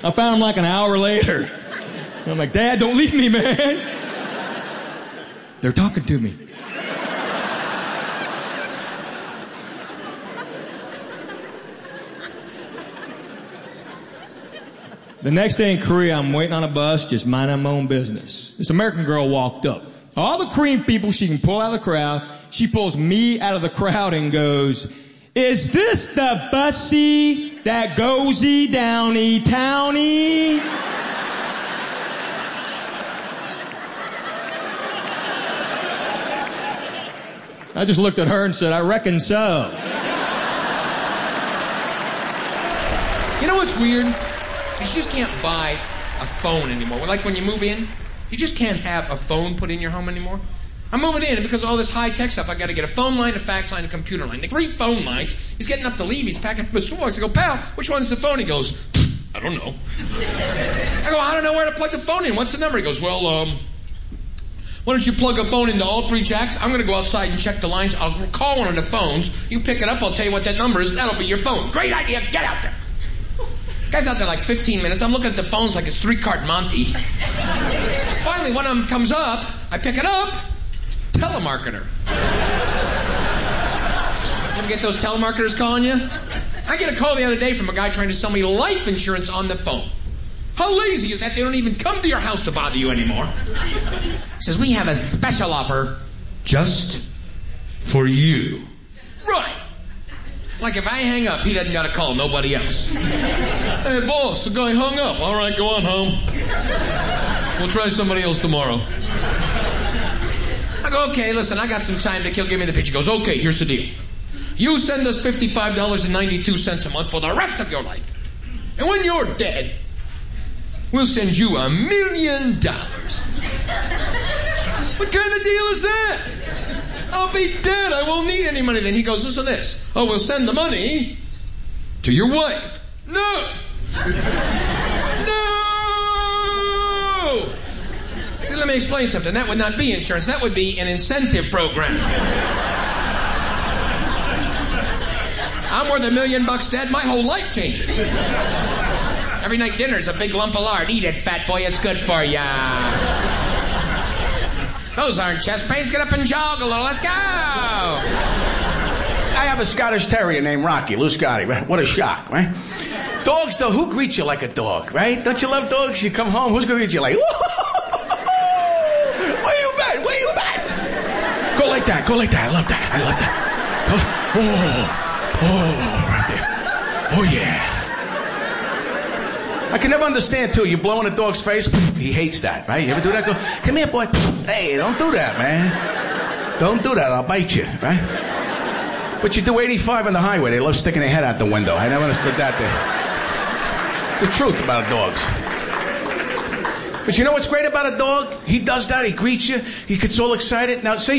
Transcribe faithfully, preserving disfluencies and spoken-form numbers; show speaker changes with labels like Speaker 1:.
Speaker 1: I found him like an hour later. And I'm like, Dad, don't leave me, man. They're talking to me. The next day in Korea, I'm waiting on a bus, just minding my own business. This American girl walked up. All the Korean people she can pull out of the crowd, she pulls me out of the crowd and goes, is this the bussy that goes-y downy towny? I just looked at her and said, I reckon so.
Speaker 2: You know what's weird? You just can't buy a phone anymore. Like when you move in, you just can't have a phone put in your home anymore. I'm moving in, and because of all this high-tech stuff, I got to get a phone line, a fax line, a computer line. The three phone lines. He's getting up to leave. He's packing up his toolbox. I go, pal, which one's the phone? He goes, I don't know. I go, I don't know where to plug the phone in. What's the number? He goes, well, um, why don't you plug a phone into all three jacks? I'm going to go outside and check the lines. I'll call one of the phones. You pick it up. I'll tell you what that number is. That'll be your phone. Great idea. Get out there. Guy's out there like fifteen minutes. I'm looking at the phones like it's three-cart Monty. Finally, one of them comes up. I pick it up. Telemarketer. You ever get those telemarketers calling you? I get a call the other day from a guy trying to sell me life insurance on the phone. How lazy is that? They don't even come to your house to bother you anymore. He says, we have a special offer just for you. Right. Like if I hang up, he doesn't got to call nobody else. Hey, boss, the guy hung up. All right, go on home. We'll try somebody else tomorrow. I go, okay, listen, I got some time to kill. Give me the pitch. He goes, okay, here's the deal. You send us fifty-five dollars and ninety-two cents a month for the rest of your life. And when you're dead, we'll send you a million dollars. What kind of deal is that? I'll be dead. I won't need any money. Then he goes, listen to this. Oh, we'll send the money to your wife. No. No. See, let me explain something. That would not be insurance. That would be an incentive program. I'm worth a million bucks dead. My whole life changes. Every night dinner's a big lump of lard. Eat it, fat boy. It's good for ya. Those aren't chest pains. Get up and jog a little. Let's go.
Speaker 3: I have a Scottish Terrier named Rocky, Lou Scotty. Right? What a shock, right? Dogs, though, who greets you like a dog, right? Don't you love dogs? You come home, who's going to greet you like, where you been? Where you been? Go like that. Go like that. I love that. I love that. Oh, oh, right there. Oh, yeah. I can never understand, too. You blow in a dog's face, he hates that, right? You ever do that? Go, come here, boy. Hey, don't do that, man. Don't do that. I'll bite you, right? But you do eighty-five on the highway. They love sticking their head out the window. I never understood that. It's the truth about dogs. But you know what's great about a dog? He does that. He greets you. He gets all excited. Now, say